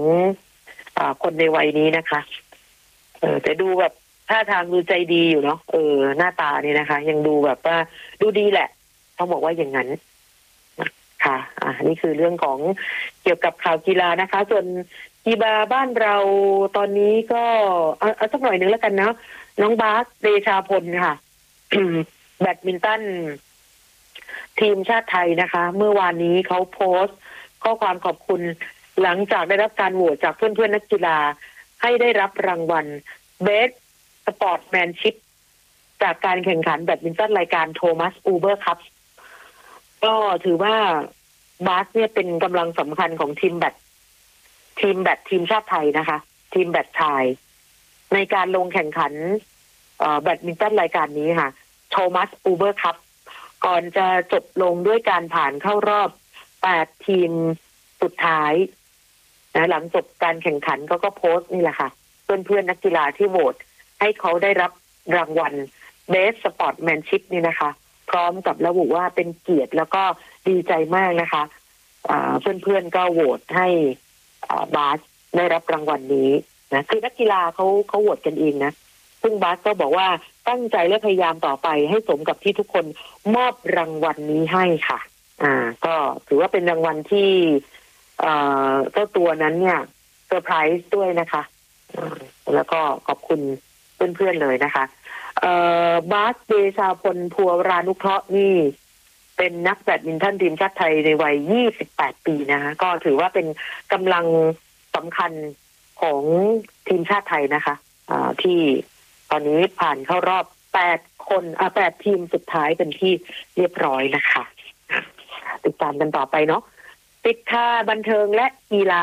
คนในวัยนี้นะคะแต่ดูแบบท่าทางดูใจดีอยู่เนาะหน้าตานี่นะคะยังดูแบบว่าดูดีแหละต้องบอกว่าอย่างนั้นค่ะนี่คือเรื่องของเกี่ยวกับข่าวกีฬานะคะส่วนกีฬาบ้านเราตอนนี้ก็เอาสักหน่อยนึงแล้วกันเนาะน้องบาสเดชาพลค่ะ แบดมินตันทีมชาติไทยนะคะเมื่อวานนี้เขาโพสต์ข้อความขอบคุณหลังจากได้รับการโหวตจากเพื่อนๆนักกีฬาให้ได้รับรางวัล Best Sportsmanship จากการแข่งขันแบดมินตันรายการโทมัสอูเบอร์คัพก็ถือว่าบาสเนี่ยเป็นกำลังสำคัญของทีมแบดทีมชาติไทยนะคะทีมแบดชายในการลงแข่งขันแบดมินตันรายการนี้ค่ะโทมัสอูเบอร์คัพก่อนจะจบลงด้วยการผ่านเข้ารอบ8ทีมสุดท้ายนะหลังจบการแข่งขันก็โพสต์นี่แหละค่ะเพื่อนๆนักกีฬาที่โหวตให้เขาได้รับรางวัล Best Sportsmanship นี่นะคะพร้อมกับระบุว่าเป็นเกียรติแล้วก็ดีใจมากนะคะเพื่อนๆก็โหวตให้บาสได้รับรางวัลนี้นะคือนักกีฬาเขาโหวตกันเองนะซึ่งบาสก็บอกว่าตั้งใจและพยายามต่อไปให้สมกับที่ทุกคนมอบรางวัลนี้ให้ค่ะก็ถือว่าเป็นรางวัลที่เจ้าตัวนั้นเนี่ยเซอร์ไพรส์ด้วยนะคะแล้วก็ขอบคุณเพื่อนๆเลยนะคะบาสเดชาพลภัวรานุเคราะห์นี่เป็นนักแบดมินตันทีมชาติไทยในวัย28ปีนะคะก็ถือว่าเป็นกำลังสำคัญของทีมชาติไทยนะคะที่ตอนนี้ผ่านเข้ารอบ8ทีมสุดท้ายเป็นที่เรียบร้อยนะคะติดตามกันต่อไปเนาะปิดท่าบันเทิงและกีฬา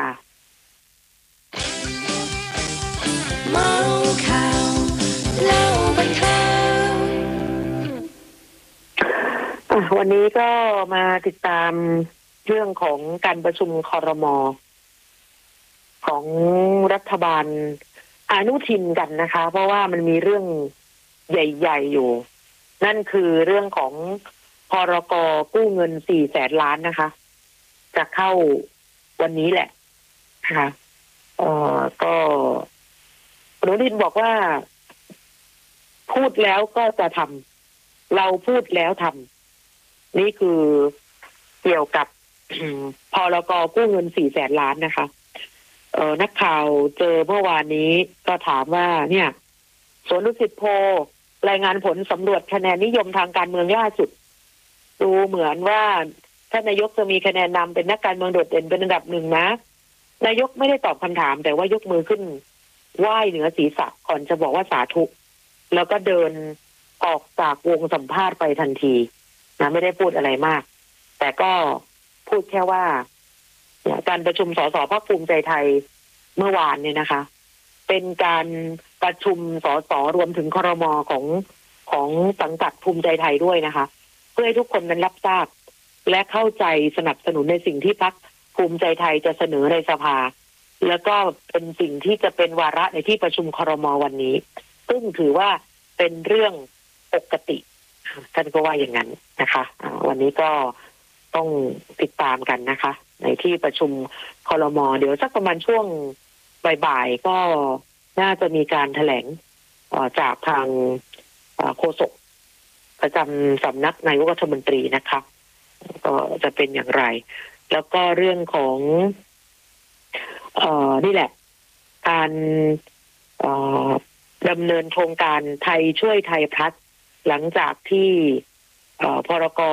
เมาข่าวเล่าบันเทิงวันนี้ก็มาติดตามเรื่องของการประชุมครม.ของรัฐบาลอนุทินกันนะคะเพราะว่ามันมีเรื่องใหญ่ๆอยู่นั่นคือเรื่องของพรก.กู้เงิน400,000 ล้านนะคะจะเข้าวันนี้แหละค่ะก็อนุทินบอกว่าพูดแล้วก็จะทำเราพูดแล้วทำนี่คือเกี่ยวกับพรก.กู้เงิน400,000 ล้านนะคะนักข่าวเจอเมื่อวานนี้ก็ถามว่าเนี่ยสวนดุสิตโพลรายงานผลสำรวจคะแนนนิยมทางการเมืองล่าสุดดูเหมือนว่าท่านนายกจะมีคะแนนนำเป็นนักการเมืองโดดเด่นเป็นอันดับหนึ่งนะนายกไม่ได้ตอบคำถามแต่ว่ายกมือขึ้นไหว้เหนือศีรษะก่อนจะบอกว่าสาธุแล้วก็เดินออกจากวงสัมภาษณ์ไปทันทีนะไม่ได้พูดอะไรมากแต่ก็พูดแค่ว่าการประชุมสสพรรคภูมิใจไทยเมื่อวานเนี่ยนะคะเป็นการประชุมสสรวมถึงครม.ของสังกัดภูมิใจไทยด้วยนะคะเพื่อให้ทุกคนนั้นรับทราบและเข้าใจสนับสนุนในสิ่งที่พรรคภูมิใจไทยจะเสนอในสภาแล้วก็เป็นสิ่งที่จะเป็นวาระในที่ประชุมครม.วันนี้ซึ่งถือว่าเป็นเรื่องปกติท่านก็ว่าอย่างนั้นนะคะวันนี้ก็ต้องติดตามกันนะคะในที่ประชุมครม.เดี๋ยวสักประมาณช่วงบ่ายๆก็น่าจะมีการแถลงจากทางโฆษกประจำสำนักนายกรัฐมนตรีนะคะก็จะเป็นอย่างไรแล้วก็เรื่องของนี่แหละการดำเนินโครงการไทยช่วยไทยพลัสหลังจากที่พรก.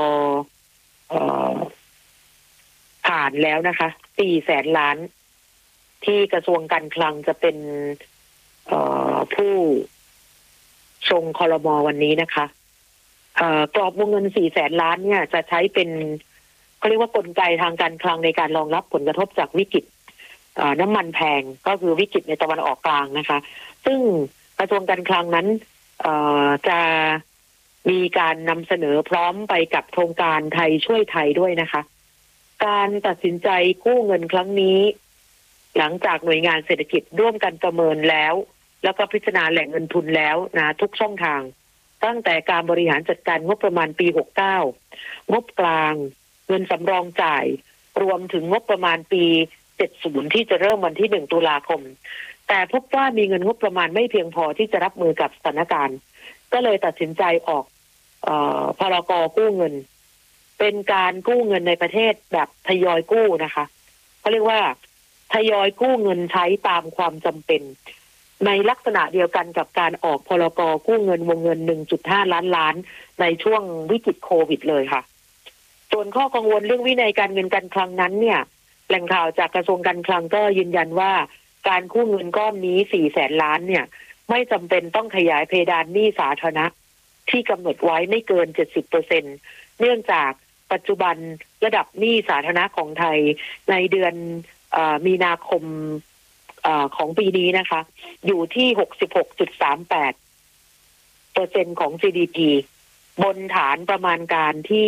ผ่านแล้วนะคะ400,000 ล้านที่กระทรวงการคลังจะเป็นผู้ชงครม.วันนี้นะคะกรอบวงเงิน400,000 ล้านเนี่ยจะใช้เป็นเขาเรียกว่ากลไกทางการคลังในการรองรับผลกระทบจากวิกฤตน้ำมันแพงก็คือวิกฤตในตะวันออกกลางนะคะซึ่งกระทรวงการคลังนั้นจะมีการนำเสนอพร้อมไปกับโครงการไทยช่วยไทยด้วยนะคะการตัดสินใจกู้เงินครั้งนี้หลังจากหน่วยงานเศรษฐกิจร่วมกันประเมินแล้วก็พิจารณาแหล่งเงินทุนแล้วนะทุกช่องทางตั้งแต่การบริหารจัดการงบประมาณปี69งบกลางเงินสำรองจ่ายรวมถึงงบประมาณปี 70ที่จะเริ่มวันที่1ตุลาคมแต่พบว่ามีเงินงบประมาณไม่เพียงพอที่จะรับมือกับสถานการณ์ก็เลยตัดสินใจออกพรก.กู้เงินเป็นการกู้เงินในประเทศแบบทยอยกู้นะคะเขาเรียกว่าทยอยกู้เงินใช้ตามความจำเป็นในลักษณะเดียวกันกับการออกพรก.กู้เงินวงเงิน 1.5 ล้านล้านในช่วงวิกฤตโควิดเลยค่ะส่วนข้อกังวลเรื่องวินัยการเงินการคลังนั้นเนี่ยแหล่งข่าวจากกระทรวงการคลังก็ยืนยันว่าการกู้เงินก้อนนี้400,000 ล้านเนี่ยไม่จำเป็นต้องขยายเพดานหนี้สาธารณะที่กำหนดไว้ไม่เกิน 70% เนื่องจากปัจจุบันระดับหนี้สาธารณะของไทยในเดือนมีนาคมของปีนี้นะคะอยู่ที่ 66.38% ของ GDP บนฐานประมาณการที่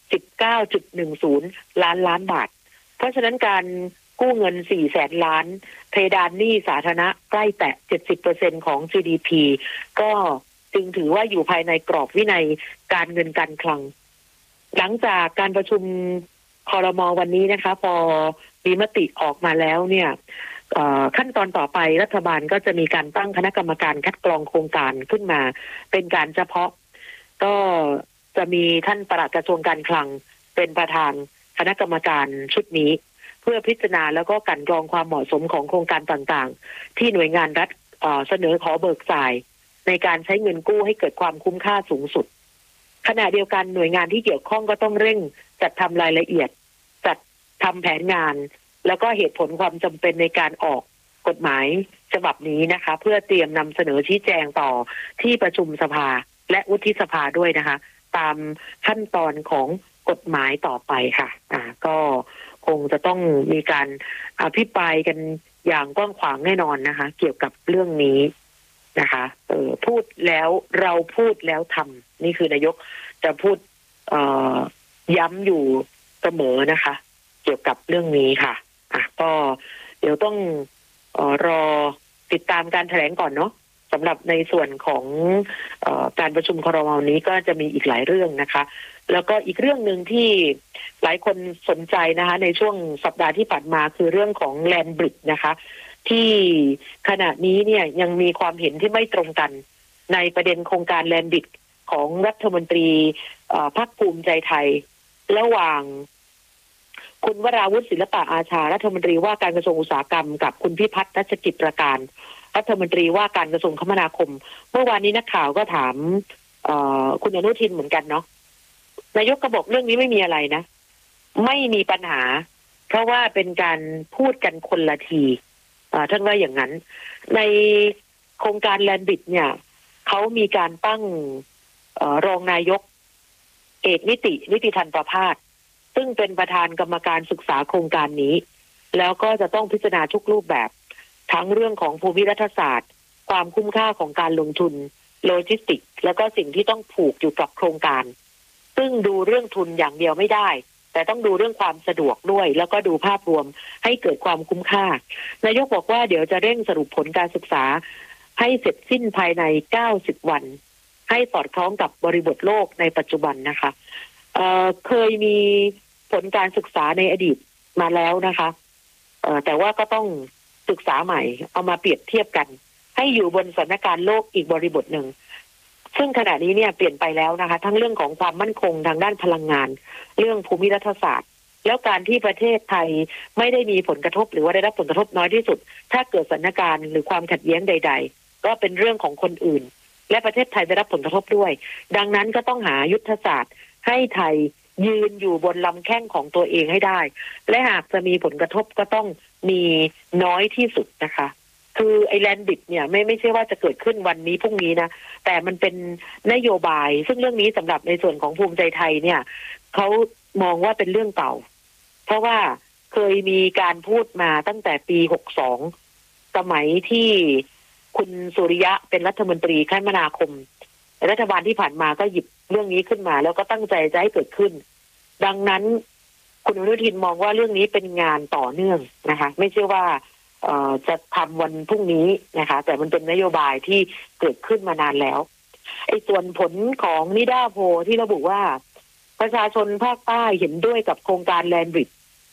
19.10 ล้านบาทเพราะฉะนั้นการกู้เงิน400,000 ล้านเพดานหนี้สาธารณะใกล้แตะ 70% ของ GDP ก็จึงถือว่าอยู่ภายในกรอบวินัยการเงินการคลังหลังจากการประชุมครม.วันนี้นะคะพอมีมติออกมาแล้วเนี่ยขั้นตอนต่อไปรัฐบาลก็จะมีการตั้งคณะกรรมการคัดกรองโครงการขึ้นมาเป็นการเฉพาะก็จะมีท่านปลัดกระทรวงการคลังเป็นประธานคณะกรรมการชุดนี้เพื่อพิจารณาแล้วก็กลั่นกรองความเหมาะสมของโครงการต่างๆที่หน่วยงานรัฐเสนอขอเบิกจ่ายในการใช้เงินกู้ให้เกิดความคุ้มค่าสูงสุดขณะเดียวกันหน่วยงานที่เกี่ยวข้องก็ต้องเร่งจัดทำรายละเอียดจัดทำแผนงานแล้วก็เหตุผลความจำเป็นในการออกกฎหมายฉบับนี้นะคะเพื่อเตรียมนำเสนอชี้แจงต่อที่ประชุมสภาและวุฒิสภาด้วยนะคะตามขั้นตอนของกฎหมายต่อไปค่ะก็คงจะต้องมีการอภิปรายกันอย่างกว้างขวางแน่นอนนะคะเกี่ยวกับเรื่องนี้นะคะพูดแล้วเราพูดแล้วทำนี่คือนายกจะพูดย้ำอยู่เสมอนะคะเกี่ยวกับเรื่องนี้ค่ะก็เดี๋ยวต้องรอติดตามการแถลงก่อนเนาะสำหรับในส่วนของการประชุมครม.นี้ก็จะมีอีกหลายเรื่องนะคะแล้วก็อีกเรื่องหนึ่งที่หลายคนสนใจนะคะในช่วงสัปดาห์ที่ผ่านมาคือเรื่องของแลนด์บริดจ์นะคะที่ขณะนี้เนี่ยยังมีความเห็นที่ไม่ตรงกันในประเด็นโครงการแลนด์บริดจ์ของรัฐมนตรีพรรคภูมิใจไทยระหว่างคุณวราวุฒิศิลปะอาชารัฐมนตรีว่าการกระทรวงอุตสาหกรรมกับคุณพิพัฒน์รัชกิจประการรัฐมนตรีว่าการกระทรวงคมนาคมเมื่อวานนี้นักข่าวก็ถามคุณอนุทินเหมือนกันเนาะนายกก็บอกเรื่องนี้ไม่มีอะไรนะไม่มีปัญหาเพราะว่าเป็นการพูดกันคนละทีท่านว่าอย่างนั้นในโครงการแลนด์บริดจ์เนี่ยเขามีการตั้งรองนายกเอกนิติทันประภาสซึ่งเป็นประธานกรรมการศึกษาโครงการนี้แล้วก็จะต้องพิจารณาทุกรูปแบบทั้งเรื่องของภูมิรัฐศาสตร์ความคุ้มค่าของการลงทุนโลจิสติกแล้วก็สิ่งที่ต้องผูกอยู่กับโครงการซึ่งดูเรื่องทุนอย่างเดียวไม่ได้แต่ต้องดูเรื่องความสะดวกด้วยแล้วก็ดูภาพรวมให้เกิดความคุ้มค่านายกบอกว่าเดี๋ยวจะเร่งสรุปผลการศึกษาให้เสร็จสิ้นภายใน90วันให้สอดคล้องกับบริบทโลกในปัจจุบันนะคะเคยมีผลการศึกษาในอดีตมาแล้วนะคะแต่ว่าก็ต้องศึกษาใหม่เอามาเปรียบเทียบกันให้อยู่บนสถานการณ์โลกอีกบริบทหนึ่งซึ่งขณะนี้เนี่ยเปลี่ยนไปแล้วนะคะทั้งเรื่องของความมั่นคงทางด้านพลังงานเรื่องภูมิรัฐศาสตร์แล้วการที่ประเทศไทยไม่ได้มีผลกระทบหรือว่าได้รับผลกระทบน้อยที่สุดถ้าเกิดสถานการณ์หรือความขัดแย้งใดๆก็เป็นเรื่องของคนอื่นและประเทศไทยได้รับผลกระทบด้วยดังนั้นก็ต้องหายุทธศาสตร์ให้ไทยยืนอยู่บนลำแข้งของตัวเองให้ได้และหากจะมีผลกระทบก็ต้องมีน้อยที่สุดนะคะคือไอแลนด์บริดจ์เนี่ยไม่ใช่ว่าจะเกิดขึ้นวันนี้พรุ่งนี้นะแต่มันเป็นนโยบายซึ่งเรื่องนี้สำหรับในส่วนของภูมิใจไทยเนี่ยเขามองว่าเป็นเรื่องเก่าเพราะว่าเคยมีการพูดมาตั้งแต่ปี62สมัยที่คุณสุริยะเป็นรัฐมนตรีคมนาคมรัฐบาลที่ผ่านมาก็หยิบเรื่องนี้ขึ้นมาแล้วก็ตั้งใจจะให้เกิดขึ้นดังนั้นคุณอนุทินมองว่าเรื่องนี้เป็นงานต่อเนื่องนะคะไม่ใช่ว่าจะทำวันพรุ่งนี้นะคะแต่มันเป็นนโยบายที่เกิดขึ้นมานานแล้วไอ้ส่วนผลของนิด้าโพลที่ระบุว่าประชาชนภาคใต้เห็นด้วยกับโครงการแลนด์บริดจ์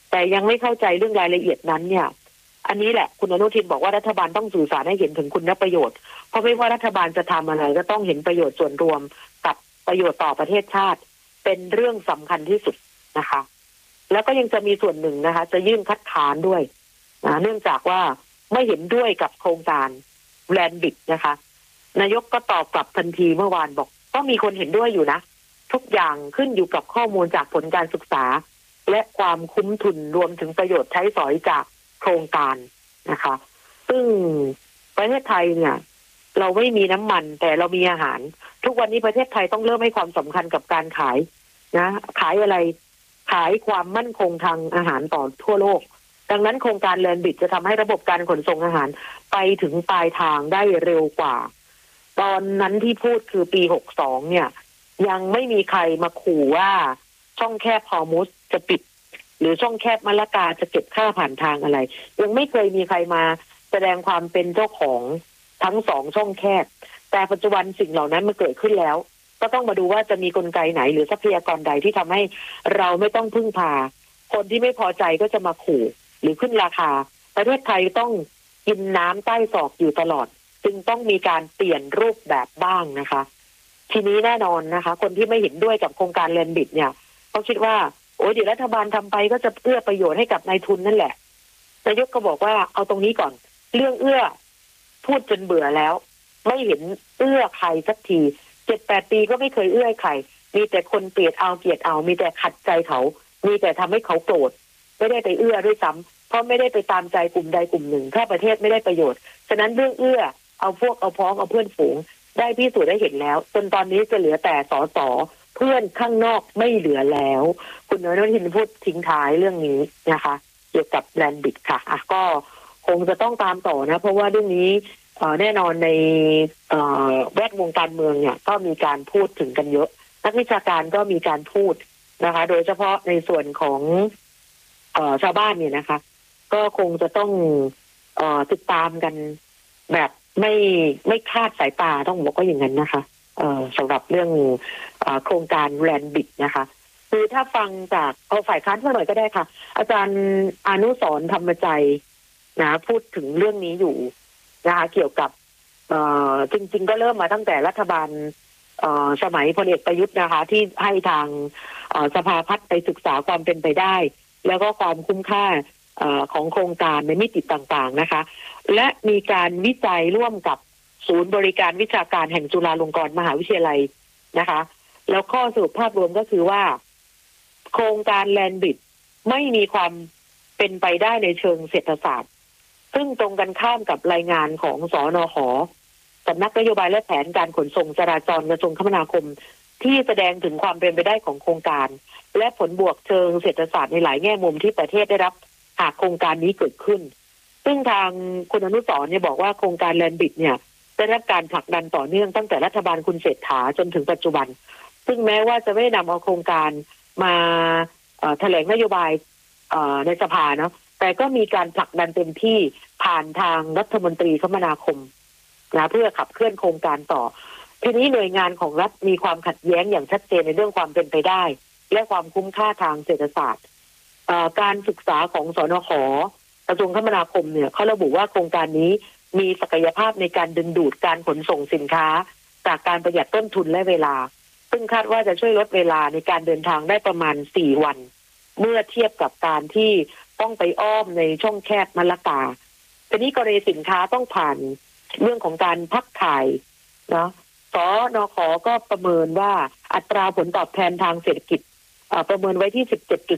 แต่ยังไม่เข้าใจเรื่องรายละเอียดนั้นเนี่ยอันนี้แหละคุณอนุทินบอกว่ารัฐบาลต้องสื่อสารให้เห็นถึงคุณประโยชน์เพราะไม่ว่ารัฐบาลจะทำอะไรก็ต้องเห็นประโยชน์ส่วนรวมกับประโยชน์ต่อประเทศชาติเป็นเรื่องสำคัญที่สุดนะคะแล้วก็ยังจะมีส่วนหนึ่งนะคะจะยื่นคัดค้านด้วยเนื่องจากว่าไม่เห็นด้วยกับโครงการแลนบิดนะคะนายกก็ตอบกลับทันทีเมื่อวานบอกก็มีคนเห็นด้วยอยู่นะทุกอย่างขึ้นอยู่กับข้อมูลจากผลการศึกษาและความคุ้มทุนรวมถึงประโยชน์ใช้สอยจากโครงการนะคะซึ่งประเทศไทยเนี่ยเราไม่มีน้ำมันแต่เรามีอาหารทุกวันนี้ประเทศไทยต้องเริ่มให้ความสำคัญกับการขายนะขายอะไรขายความมั่นคงทางอาหารต่อทั่วโลกดังนั้นโครงการแลนบิดจะทำให้ระบบการขนส่งอาหารไปถึงปลายทางได้เร็วกว่าตอนนั้นที่พูดคือปี62เนี่ยยังไม่มีใครมาขู่ว่าช่องแคบฮอร์มุสจะปิดหรือช่องแคบมะละกาจะเก็บค่าผ่านทางอะไรยังไม่เคยมีใครมาแสดงความเป็นเจ้าของทั้งสองช่องแคบแต่ปัจจุบันสิ่งเหล่านั้นมันเกิดขึ้นแล้วก็ต้องมาดูว่าจะมีกลไกไหนหรือทรัพยากรใดที่ทำให้เราไม่ต้องพึ่งพาคนที่ไม่พอใจก็จะมาขู่หรือขึ้นราคาประเทศไทยต้องกินน้ำใต้ศอกอยู่ตลอดจึงต้องมีการเปลี่ยนรูปแบบบ้างนะคะทีนี้แน่นอนนะคะคนที่ไม่เห็นด้วยกับโครงการแลนบิดเนี่ยเขาคิดว่าโอ้ยเดี๋ยวรัฐบาลทำไปก็จะเอื้อประโยชน์ให้กับนายทุนนั่นแหละนายกก็บอกว่าเอาตรงนี้ก่อนเรื่องเอื้อพูดจนเบื่อแล้วไม่เห็นเอื้อใครสักที 7-8 ปีก็ไม่เคยเอื้อใครมีแต่คนเกลียดเอามีแต่ขัดใจเขามีแต่ทำให้เขาโกรธไม่ได้ไปเอื้อด้วยซ้ำเพราะไม่ได้ไปตามใจกลุ่มใดกลุ่มหนึ่งถ้าประเทศไม่ได้ประโยชน์ฉะนั้นเรื่องเอื้อเอาพวกเอาพ้องเอาเพื่อนฝูงได้พิสูจน์ได้เห็นแล้วจนตอนนี้จะเหลือแต่สสเพื่อนข้างนอกไม่เหลือแล้วคุณอนุทินพูดทิ้งท้ายเรื่องนี้นะคะเกี่ยวกับแลนบิดค่ะก็คงจะต้องตามต่อนะเพราะว่าเรื่องนี้แน่นอนในแวดวงการเมืองเนี่ยก็มีการพูดถึงกันเยอะนักวิชาการก็มีการพูดนะคะโดยเฉพาะในส่วนของชาวบ้านเนี่ยนะคะก็คงจะต้องติดตามกันแบบไม่คลาดสายตาต้องบอกว่าอย่างนั้นนะคะสำหรับเรื่องโครงการแลนบิดนะคะคือถ้าฟังจากฝ่ายค้านมาหน่อยก็ได้ค่ะอาจารย์อนุสรณ์ธรรมใจนะพูดถึงเรื่องนี้อยู่นะคะเกี่ยวกับจริงๆก็เริ่มมาตั้งแต่รัฐบาลสมัยพลเอกประยุทธ์นะคะที่ให้ทางสภาพัฒน์ไปศึกษาความเป็นไปได้แล้วก็ความคุ้มค่าของโครงการในมิติต่างๆนะคะและมีการวิจัยร่วมกับศูนย์บริการวิชาการแห่งจุฬาลงกรณ์มหาวิทยาลัยนะคะแล้วข้อสรุปภาพรวมก็คือว่าโครงการแลนบิดไม่มีความเป็นไปได้ในเชิงเศรษฐศาสตร์ซึ่งตรงกันข้ามกับรายงานของสนห.สำนักนโยบายและแผนการขนส่งจราจรกระทรวงคมนาคมที่แสดงถึงความเป็นไปได้ของโครงการและผลบวกเชิงเศรษฐศาสตร์ในหลายแง่มุมที่ประเทศได้รับหากโครงการนี้เกิดขึ้นซึ่งทางคุณอนุสรณ์เนี่ยบอกว่าโครงการแลนบิดเนี่ยได้รับการผลักดันต่อเนื่องตั้งแต่รัฐบาลคุณเศรษฐาจนถึงปัจจุบันซึ่งแม้ว่าจะไม่นำเอาโครงการมาแถลงนโยบายในสภาเนาะแต่ก็มีการผลักดันเต็มที่ผ่านทางรัฐมนตรีคมนาคมนะเพื่อขับเคลื่อนโครงการต่อทีนี้หน่วยงานของรัฐมีความขัดแย้งอย่างชัดเจนในเรื่องความเป็นไปได้และความคุ้มค่าทางเศรษฐศาสตร์การศึกษาของสนข.กระทรวงคมนาคมเนี่ยเขาระบุว่าโครงการนี้มีศักยภาพในการดึงดูดการขนส่งสินค้าจากการประหยัดต้นทุนและเวลาซึ่งคาดว่าจะช่วยลดเวลาในการเดินทางได้ประมาณ4 วันเมื่อเทียบกับการที่ต้องไปอ้อมในช่องแคบมะละกาทีนี้กรณีสินค้าต้องผ่านเรื่องของการพักถ่ายนะสนข.ก็ประเมินว่าอัตราผลตอบแทนทางเศรษฐกิจประเมินไว้ที่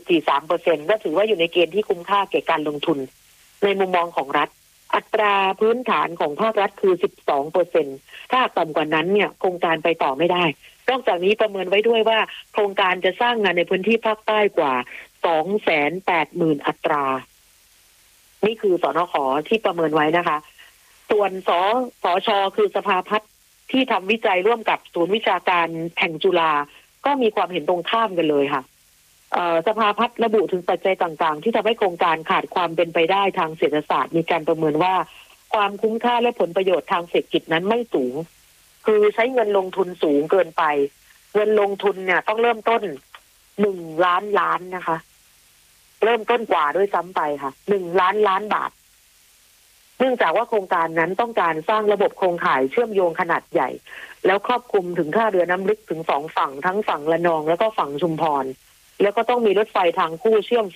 17.43% ก็ถือว่าอยู่ในเกณฑ์ที่คุ้มค่าแก่การลงทุนในมุมมองของรัฐอัตราพื้นฐานของภาครัฐคือ 12% ถ้าต่ำกว่านั้นเนี่ยโครงการไปต่อไม่ได้นอกจากนี้ประเมินไว้ด้วยว่าโครงการจะสร้างงานในพื้นที่ภาคใต้กว่า 280,000 อัตรานี่คือสนข.ที่ประเมินไว้นะคะส่วนสช.คือสภาพัฒน์ที่ทำวิจัยร่วมกับศูนย์วิชาการแห่งจุฬาก็มีความเห็นตรงข้ามกันเลยค่ะสภาพัฒน์ระบุถึงปัจจัยต่างๆที่ทำให้โครงการขาดความเป็นไปได้ทางเศรษฐศาสตร์มีการประเมินว่าความคุ้มค่าและผลประโยชน์ทางเศรษฐกิจนั้นไม่สูงคือใช้เงินลงทุนสูงเกินไปเงินลงทุนเนี่ยต้องเริ่มต้น1 ล้านล้านนะคะเริ่มต้นกว่าด้วยซ้ำไปค่ะ1 ล้านบาทเนื่องจากว่าโครงการนั้นต้องการสร้างระบบโครงข่ายเชื่อมโยงขนาดใหญ่แล้วครอบคลุมถึงท่าเรือน้ำลึกถึง2 ฝั่งทั้งฝั่งระนองแล้วก็ฝั่งชุมพรแล้วก็ต้องมีรถไฟทางคู่เชื่อม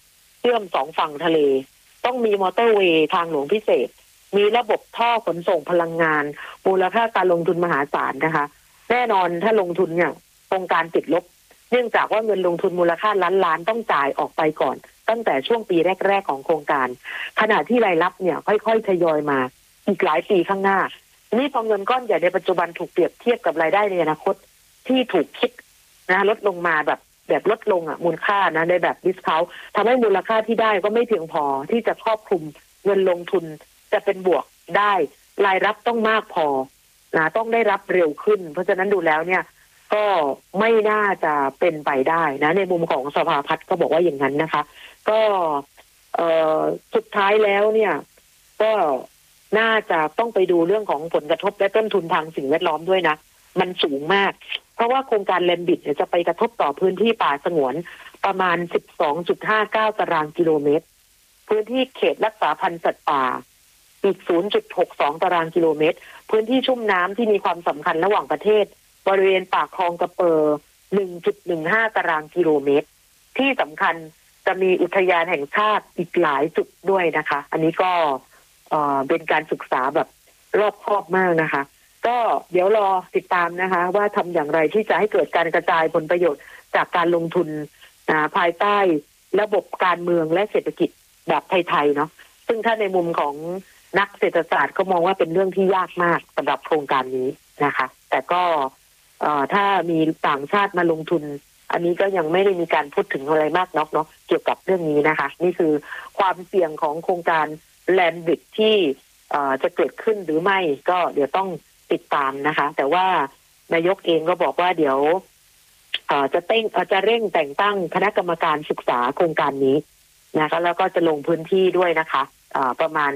2 ฝั่งทะเลต้องมีมอเตอร์เวย์ทางหลวงพิเศษมีระบบท่อขนส่งพลังงานมูลค่าการลงทุนมหาศาลนะคะแน่นอนถ้าลงทุนเนี่ยโครงการติดลบเนื่องจากว่าเงินลงทุนมูลค่าล้านต้องจ่ายออกไปก่อนตั้งแต่ช่วงปีแรกๆของโครงการขณะที่รายรับเนี่ยค่อยๆทยอยมาอีกหลายปีข้างหน้านี่พอเงินก้อนใหญ่ในปัจจุบันถูกเปรียบเทียบกับรายได้ในอนาคตที่ถูกคิดนะลดลงมาแบบลดลงมูลค่านะในแบบดิสเคาท์ทำให้มูลค่าที่ได้ก็ไม่เพียงพอที่จะครอบคลุมเงินลงทุนจะเป็นบวกได้รายรับต้องมากพอนะต้องได้รับเร็วขึ้นเพราะฉะนั้นดูแล้วเนี่ยก็ไม่น่าจะเป็นไปได้นะในมุมของสภาพัฒน์ก็บอกว่าอย่างนั้นนะคะก็สุดท้ายแล้วเนี่ยก็น่าจะต้องไปดูเรื่องของผลกระทบและต้นทุนทางสิ่งแวดล้อมด้วยนะมันสูงมากเพราะว่าโครงการแลนบิดเนี่ยจะไปกระทบต่อพื้นที่ป่าสงวนประมาณ 12.59 ตารางกิโลเมตรพื้นที่เขตรักษาพันธุ์สัตว์ป่าอีก 0.62 ตารางกิโลเมตรพื้นที่ชุ่มน้ำที่มีความสำคัญระหว่างประเทศบริเวณปากคลองกระเปอ 1.15 ตารางกิโลเมตรที่สำคัญจะมีอุทยานแห่งชาติอีกหลายจุดด้วยนะคะอันนี้ก็เป็นการศึกษาแบบรอบคอบมากนะคะก็เดี๋ยวรอติดตามนะคะว่าทำอย่างไรที่จะให้เกิดการกระจายผลประโยชน์จากการลงทุนภายใต้ระบบการเมืองและเศรษฐกิจแบบไทยๆเนาะซึ่งถ้าในมุมของนักเศรษฐศาสตร์ก็มองว่าเป็นเรื่องที่ยากมากสำหรับโครงการนี้นะคะแต่ก็ถ้ามีต่างชาติมาลงทุนอันนี้ก็ยังไม่ได้มีการพูดถึงอะไรมากนักเนาะเกี่ยวกับเรื่องนี้นะคะนี่คือความเสี่ยงของโครงการแลนด์บริดจ์ที่จะเกิดขึ้นหรือไม่ก็เดี๋ยวต้องติดตามนะคะแต่ว่านายกเองก็บอกว่าเดี๋ยวจะเร่งแต่งตั้งคณะกรรมการศึกษาโครงการนี้นะคะแล้วก็จะลงพื้นที่ด้วยนะคะประมาณ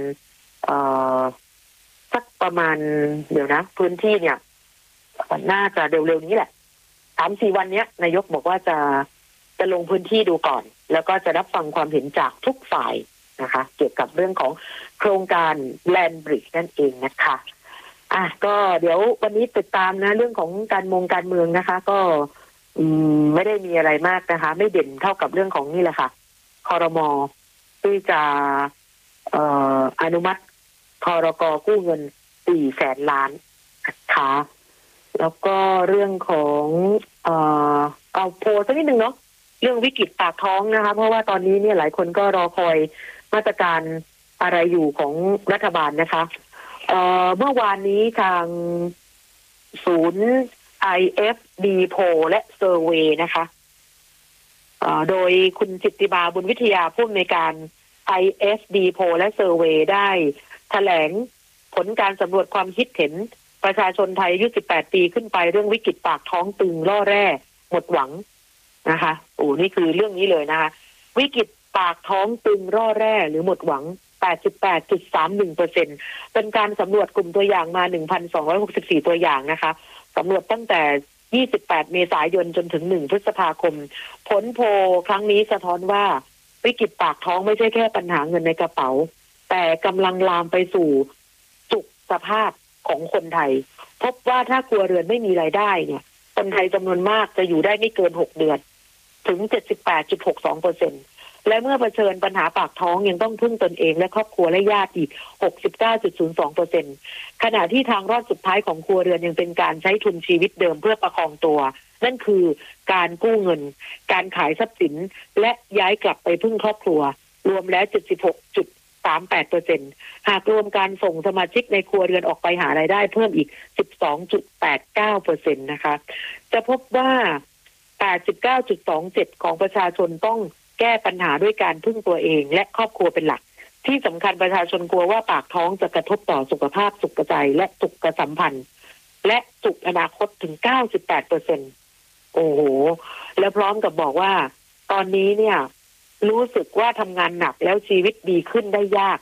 สักประมาณเดี๋ยวนะพื้นที่เนี่ยน่าจะเร็วๆนี้แหละ 3-4 วันนี้นายกบอกว่าจะลงพื้นที่ดูก่อนแล้วก็จะรับฟังความเห็นจากทุกฝ่ายนะคะเกี่ยวกับเรื่องของโครงการแลนด์บริดจ์นั่นเองนะคะก็เดี๋ยววันนี้ติดตามนะเรื่องของการเมืองนะคะก็ไม่ได้มีอะไรมากนะคะไม่เด่นเท่ากับเรื่องของนี่แหละค่ะครม.ที่จะอนุมัติพรก.กู้เงิน400,000 ล้านนะคะแล้วก็เรื่องของเอาโพสต์สักนิดนึงเนาะเรื่องวิกฤตปากท้องนะคะเพราะว่าตอนนี้เนี่ยหลายคนก็รอคอยมาตรการอะไรอยู่ของรัฐบาลนะคะเมื่อวานนี้ทางศูนย์ IFD โพลและเซอร์เวย์นะคะโดยคุณจิตติมาบุญวิทยาผู้อำนวยการ IFD โพลและเซอร์เวย์ได้แถลงผลการสำรวจความคิดเห็นประชาชนไทยอายุ18 ปีขึ้นไปเรื่องวิกฤตปากท้องตึงล่อแร่หมดหวังนะคะนี่คือเรื่องนี้เลยนะคะวิกฤตปากท้องตึงล่อแร่หรือหมดหวัง 88.31% เป็นการสำรวจกลุ่มตัวอย่างมา 1,264 ตัวอย่างนะคะสำรวจตั้งแต่28 เมษายนจนถึง1 พฤษภาคมผลโพลครั้งนี้สะท้อนว่าวิกฤตปากท้องไม่ใช่แค่ปัญหาเงินในกระเป๋าแต่กำลังลามไปสู่สุขภาพของคนไทยพบว่าถ้าครัวเรือนไม่มีรายได้เนี่ยคนไทยจำนวนมากจะอยู่ได้ไม่เกิน6 เดือนถึง 78.62% และเมื่อเผชิญปัญหาปากท้องยังต้องพึ่งตนเองและครอบครัวและญาติอีก 69.02% ขณะที่ทางรอดสุดท้ายของครัวเรือนยังเป็นการใช้ทุนชีวิตเดิมเพื่อประคองตัวนั่นคือการกู้เงินการขายทรัพย์สินและย้ายกลับไปพึ่งครอบครัวรวมแล้ว 76.38% หากรวมการส่งสมาชิกในครัวเรือนออกไปหารายได้เพิ่มอีก 12.89% นะคะจะพบว่า 89.27% ของประชาชนต้องแก้ปัญหาด้วยการพึ่งตัวเองและครอบครัวเป็นหลักที่สำคัญประชาชนกลัวว่าปากท้องจะกระทบต่อสุขภาพสุขใจและสุขสัมพันธ์และสุขอนาคตถึง 98% โอ้โหแล้วพร้อมกับบอกว่าตอนนี้เนี่ยรู้สึกว่าทำงานหนักแล้วชีวิตดีขึ้นได้ยาก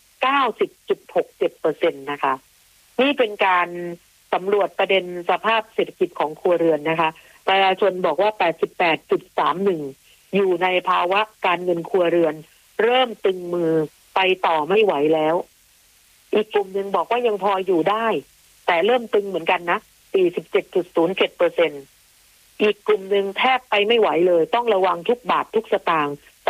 90.67% นะคะนี่เป็นการสำรวจประเด็นสภาพเศรษฐกิจของครัวเรือนนะคะประชาชนบอกว่า 88.31 อยู่ในภาวะการเงินครัวเรือนเริ่มตึงมือไปต่อไม่ไหวแล้วอีกกลุ่มหนึ่งบอกว่ายังพออยู่ได้แต่เริ่มตึงเหมือนกันนะ 47.07%อีกกลุ่มหนึ่งแทบไปไม่ไหวเลยต้องระวังทุกบาททุกสตางค์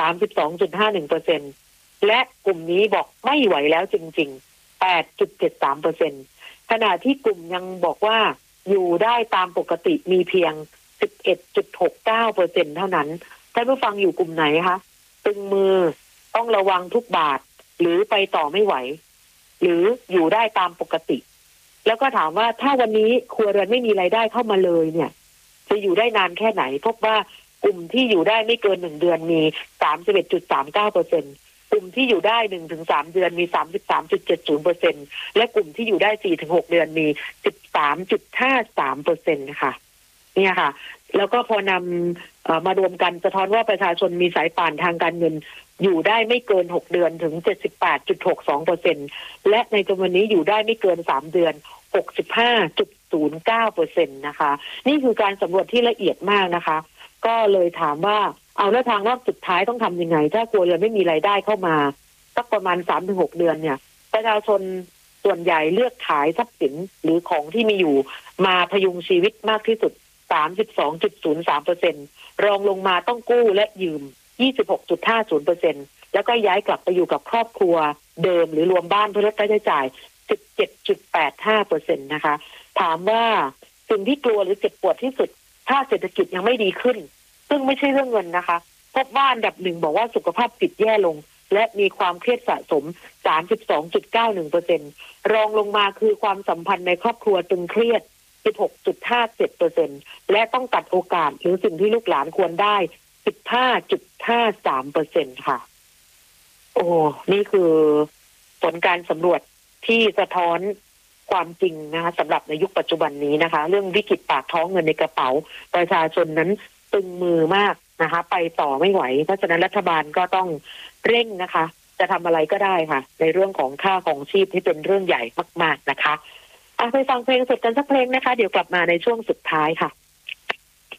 32.51% และกลุ่มนี้บอกไม่ไหวแล้วจริงๆ 8.73%ขณะที่กลุ่มยังบอกว่าอยู่ได้ตามปกติมีเพียง 11.69% เท่านั้นท่านผู้ฟังอยู่กลุ่มไหนคะตึงมือต้องระวังทุกบาทหรือไปต่อไม่ไหวหรืออยู่ได้ตามปกติแล้วก็ถามว่าถ้าวันนี้ครัวเรือนไม่มีรายได้เข้ามาเลยเนี่ยจะอยู่ได้นานแค่ไหนพบว่ากลุ่มที่อยู่ได้ไม่เกิน1 เดือนมี 31.39%กลุ่มที่อยู่ได้ 1-3 เดือนมี 33.70% และกลุ่มที่อยู่ได้ 4-6 เดือนมี 13.53% นะคะเนี่ยค่ะแล้วก็พอนำมารวมกันสะท้อนว่าประชาชนมีสายป่านทางการเงินอยู่ได้ไม่เกิน6 เดือนถึง 78.62% และในจำนวนนี้อยู่ได้ไม่เกิน3 เดือน 65.09% นะคะนี่คือการสำรวจที่ละเอียดมากนะคะก็เลยถามว่าเอาแล้วทางรอบสุดท้ายต้องทำยังไงถ้าครัวเรือนไม่มีรายได้เข้ามาสักประมาณ 3-6 เดือนเนี่ยประชาชนส่วนใหญ่เลือกขายทรัพย์สินหรือของที่มีอยู่มาพยุงชีวิตมากที่สุด 32.03% รองลงมาต้องกู้และยืม 26.50% แล้วก็ย้ายกลับไปอยู่กับครอบครัวเดิมหรือรวมบ้านเพื่อลดค่าใช้จ่าย 17.85% นะคะถามว่าสิ่งที่กลัวหรือเจ็บปวดที่สุดถ้าเศรษฐกิจยังไม่ดีขึ้นซึ่งไม่ใช่เรื่องเงินนะคะพบว่าอันดับ1บอกว่าสุขภาพจิตแย่ลงและมีความเครียดสะสม 32.91% รองลงมาคือความสัมพันธ์ในครอบครัวตึงเครียด 16.57% และต้องตัดโอกาสหรือสิ่งที่ลูกหลานควรได้ 15.53% ค่ะโอ้นี่คือผลการสำรวจที่สะท้อนความจริงนะคะสำหรับในยุคปัจจุบันนี้นะคะเรื่องวิกฤตปากท้องเงินในกระเป๋าประชาชนนั้นตึงมือมากนะคะไปต่อไม่ไหวเพราะฉะนั้นรัฐบาลก็ต้องเร่งนะคะจะทำอะไรก็ได้ค่ะในเรื่องของค่าของชีพที่เป็นเรื่องใหญ่มากๆนะคะไปฟังเพลงสดกันสักเพลงนะคะเดี๋ยวกลับมาในช่วงสุดท้ายค่ะ